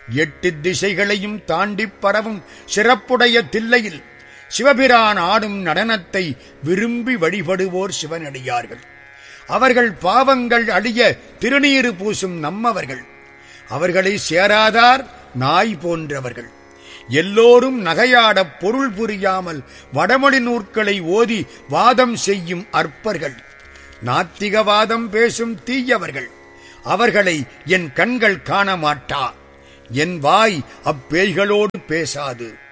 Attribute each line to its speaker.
Speaker 1: 8 திசைகளையும் தாண்டிப் பரவும் சிறப்புடைய தில்லையில் சிவபிரான் ஆடும் நடனத்தை விரும்பி வழிபடுவோர் சிவனடியார்கள். அவர்கள் பாவங்கள் அழிய திருநீறு பூசும் நம்மவர்கள். அவர்களை சேராதார் நாய் போன்றவர்கள். எல்லோரும் நகையாடப் பொருள் புரியாமல் வடமொழி நூற்களை ஓதி வாதம் செய்யும் அற்பர்கள். நாத்திகவாதம் பேசும் தீயவர்கள். அவர்களை என் கண்கள் காண மாட்டா. என் வாய் அப்பேய்களோடு பேசாது.